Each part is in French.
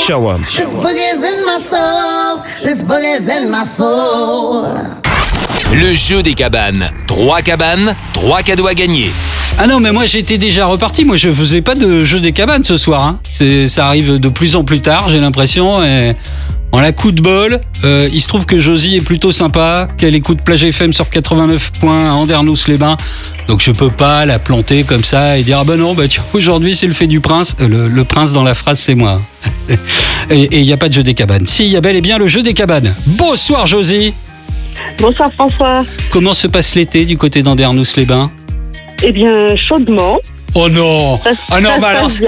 show. This boogie's in my soul. This boogie's in my soul. Le jeu des cabanes. 3 cabanes, 3 cadeaux à gagner. Ah non, mais moi j'étais déjà reparti. Moi je faisais pas de jeu des cabanes ce soir. Hein. Ça arrive de plus en plus tard, j'ai l'impression. Et en la coup de bol, il se trouve que Josie est plutôt sympa, qu'elle écoute Plage FM sur 89.1 à Andernos-les-Bains. Donc je peux pas la planter comme ça et dire ah ben non, bah tiens, aujourd'hui c'est le fait du prince. Le prince dans la phrase c'est moi. Et il n'y a pas de jeu des cabanes. Si, il y a bel et bien le jeu des cabanes. Bonsoir Josie. Bonsoir François. Comment se passe l'été du côté d'Andernos-les-Bains ? Eh bien, chaudement. Oh non. Ah non, mais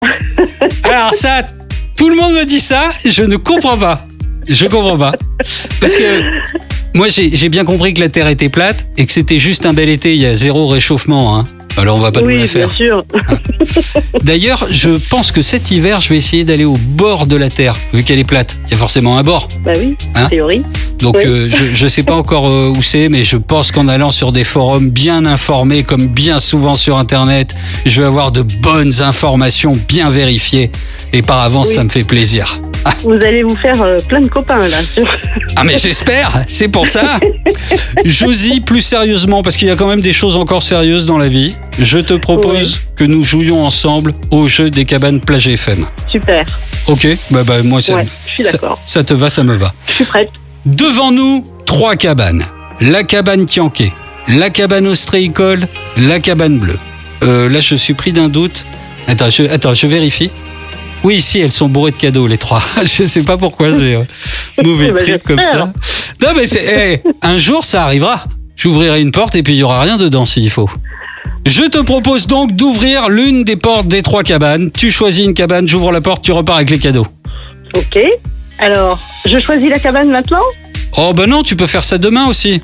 alors ça, tout le monde me dit ça, je ne comprends pas. Je comprends pas. Parce que moi, j'ai bien compris que la Terre était plate et que c'était juste un bel été, il y a 0 réchauffement. Hein. Alors, on va pas nous la faire. Oui, bien sûr. D'ailleurs, je pense que cet hiver, je vais essayer d'aller au bord de la Terre, vu qu'elle est plate. Il y a forcément un bord. Bah oui, Hein ? en théorie. Donc, Oui. je sais pas encore où c'est, mais je pense qu'en allant sur des forums bien informés, comme bien souvent sur Internet, je vais avoir de bonnes informations bien vérifiées. Et par avance, Oui. ça me fait plaisir. Vous allez vous faire plein de copains, là. Ah mais j'espère, c'est pour ça. Josie, plus sérieusement, parce qu'il y a quand même des choses encore sérieuses dans la vie, je te propose que nous jouions ensemble au jeu des cabanes Plage FM. Super. Ok, bah moi ça, Ouais, je suis d'accord. ça te va, ça me va. Je suis prête. Devant nous, 3 cabanes. La cabane Tianquet, la cabane ostréicole, la cabane bleue. Là, je suis pris d'un doute. Attends, je vérifie. Oui, ici, elles sont bourrées de cadeaux, les 3. Je sais pas pourquoi j'ai mauvais Bah, trip comme ça. j'espère. Non, mais un jour, ça arrivera. J'ouvrirai une porte et puis il y aura rien dedans s'il faut. Je te propose donc d'ouvrir l'une des portes des 3 cabanes. Tu choisis une cabane, j'ouvre la porte, tu repars avec les cadeaux. Ok. Alors, je choisis la cabane maintenant. Oh, ben non, tu peux faire ça demain aussi.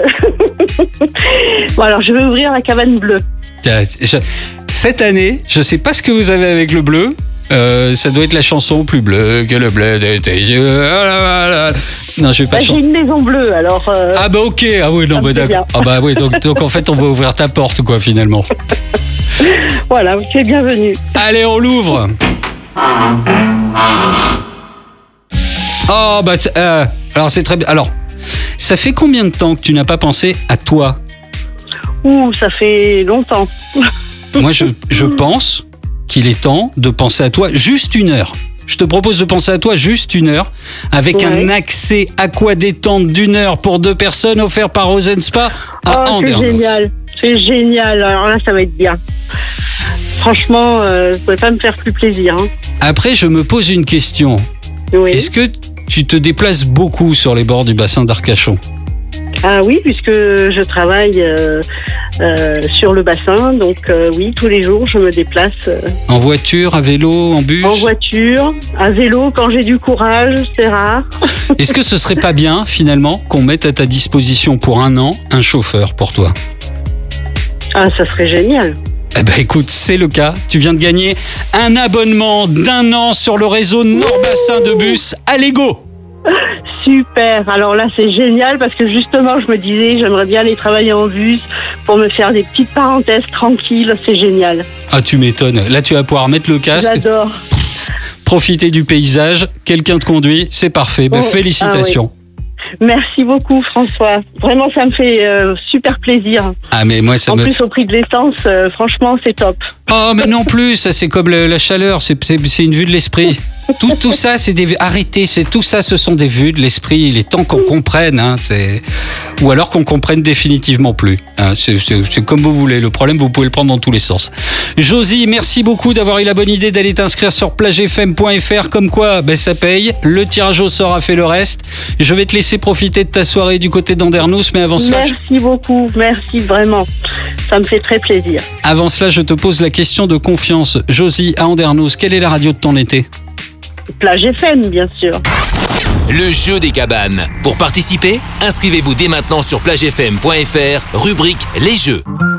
Bon, alors, je vais ouvrir la cabane bleue. Cette année, je sais pas ce que vous avez avec le bleu. Ça doit être la chanson plus bleue que le bleu de tes yeux. Non, je vais pas Bah, j'ai chanter. une maison bleue, alors... Ah bah ok, ah oui, non, ça me bah fait d'accord. bien. Ah bah oui, donc en fait on va ouvrir ta porte quoi finalement. Voilà, tu es bienvenue. Allez, on l'ouvre. Oh bah alors c'est très bien. Alors, ça fait combien de temps que tu n'as pas pensé à toi ? Ouh, ça fait longtemps. Moi je pense qu'il est temps de penser à toi juste 1 heure. Je te propose de penser à toi juste 1 heure avec un accès aqua détente d'1 heure pour 2 personnes offert par Rosen Spa à Oh, c'est Andernos. génial. C'est génial. Alors là, ça va être bien. Franchement, vous pouvez pas me faire plus plaisir. Hein. Après, je me pose une question. Oui. Est-ce que tu te déplaces beaucoup sur les bords du bassin d'Arcachon ? Ah oui, puisque je travaille sur le bassin, donc oui, tous les jours, je me déplace En voiture, à vélo, en bus ? en voiture, à vélo, quand j'ai du courage, c'est rare. Est-ce que ce serait pas bien, finalement, qu'on mette à ta disposition pour 1 an un chauffeur pour toi ? Ah, ça serait génial. Eh ben écoute, c'est le cas. Tu viens de gagner un abonnement d'1 an sur le réseau Nord-Bassin de bus Allego. Super. Alors là, c'est génial parce que justement, je me disais, j'aimerais bien aller travailler en bus pour me faire des petites parenthèses tranquilles. C'est génial. Ah, tu m'étonnes. Là, tu vas pouvoir mettre le casque, J'adore. profiter du paysage. Quelqu'un te conduit, c'est parfait. Ben, Oh, félicitations. Merci beaucoup, François. Vraiment, ça me fait super plaisir. Ah, mais moi, ça En me plus, au prix de l'essence, franchement, c'est top. Oh, mais non plus, ça c'est comme la chaleur, c'est une vue de l'esprit. Tout ça, c'est des... Arrêtez, tout ça, ce sont des vues de l'esprit. Il est temps qu'on comprenne, hein, ou alors qu'on comprenne définitivement plus. Hein, c'est comme vous voulez. Le problème, vous pouvez le prendre dans tous les sens. Josie, merci beaucoup d'avoir eu la bonne idée d'aller t'inscrire sur plagefm.fr. Comme quoi, ben, ça paye. Le tirage au sort a fait le reste. Je vais te laisser profiter de ta soirée du côté d'Andernos, mais avant cela... Merci beaucoup, merci vraiment. Ça me fait très plaisir. Avant cela, je te pose la question de confiance. Josie, à Andernos, quelle est la radio de ton été ? Plage FM, bien sûr. Le jeu des cabanes. Pour participer, inscrivez-vous dès maintenant sur plagefm.fr, rubrique Les Jeux.